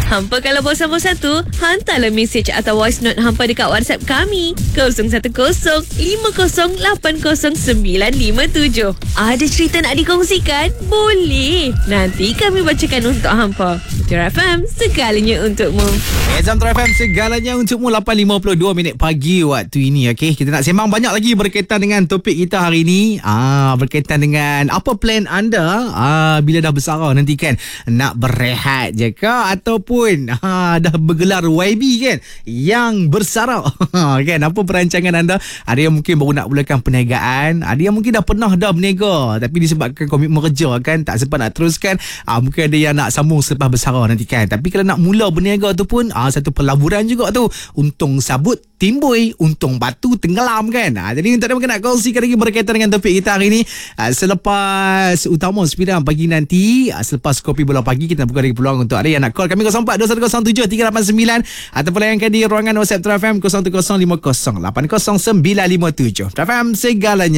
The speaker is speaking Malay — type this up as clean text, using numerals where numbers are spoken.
Hampa kalau bosan-bosan tu, hantarlah mesej atau voice note hampa dekat WhatsApp kami 0105080957. Ada cerita nak dikongsikan? Boleh. Nanti kami bacakan untuk hampa. Metro FM, segalanya untukmu. Metro FM, segalanya untukmu. 8.52 minit pagi waktu ini. Okay, kita nak sembang banyak lagi berkaitan dengan topik kita hari ini. Berkaitan dengan apa plan anda bila dah bersara nanti kan, nak berehat je ke ataupun dah bergelar YB kan, yang bersara kan, apa perancangan anda? Ada yang mungkin baru nak mulakan perniagaan, ada yang mungkin dah pernah berniaga tapi disebabkan komitmen kerja kan tak sempat nak teruskan. Mungkin ada yang nak sambung selepas bersara nanti kan. Tapi kalau nak mula berniaga tu pun satu pelaburan juga tu, untung sabut timbul, untung batu tenggelam kan. Jadi untuk nak kongsikan lagi berkaitan dengan topik kita hari ini, selepas utama Sepidang pagi nanti, selepas kopi bola pagi, kita buka lagi peluang untuk ada yang nak call kami 042107 389 ataupun layankan di ruangan WhatsApp Metro FM 0105080957. Metro FM, segalanya